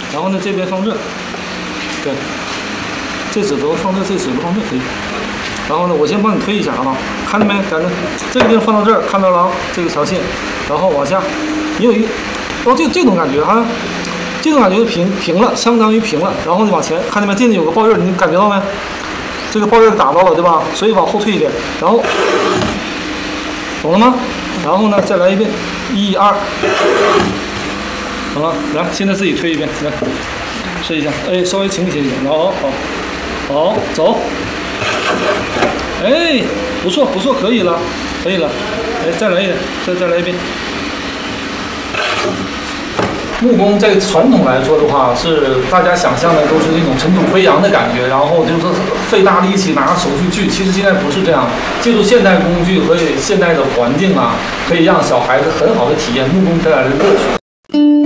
然后呢，这边放这，对，这指头放这，这指头放这可以。然后呢，我先帮你推一下啊，看见没？感觉这个地方放到这儿，看到了啊，这个条线，然后往下，你有一个，哦，这种感觉哈，这种感觉平了，相当于平了。然后你往前，看见没？这里有个抱印，你感觉到没？这个抱印打到了，对吧？所以往后退一点，然后，懂了吗？然后呢，再来一遍，1、2，好了，来，现在自己推一遍，来，试一下，哎，稍微倾斜一点，好，走。哎，不错，可以了，哎，再来一点，再来一遍。木工在传统来说的话，是大家想象的都是那种尘土飞扬的感觉，然后就是费大力气拿手去锯。其实现在不是这样，借助现代工具和现代的环境啊，可以让小孩子很好的体验木工带来的乐趣。